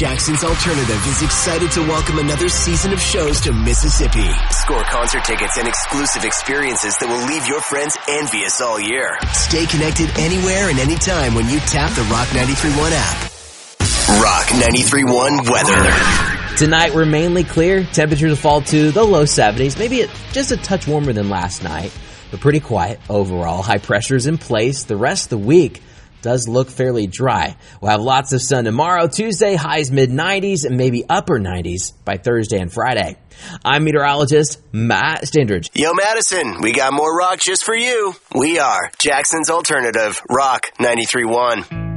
Jackson's Alternative is excited to welcome another season of shows to Mississippi. Score concert tickets and exclusive experiences that will leave your friends envious all year. Stay connected anywhere and anytime when you tap the Rock 93.1 app. Rock 93.1 weather. Tonight we're mainly clear. Temperatures will fall to the low 70s, maybe just a touch warmer than last night, but pretty quiet overall. High pressure is in place. The rest of the week does look fairly dry. We'll have lots of sun tomorrow. Tuesday, highs mid-90s and maybe upper 90s by Thursday and Friday. I'm meteorologist Matt Standridge. Yo, Madison, we got more rock just for you. We are Jackson's Alternative, Rock 93.1.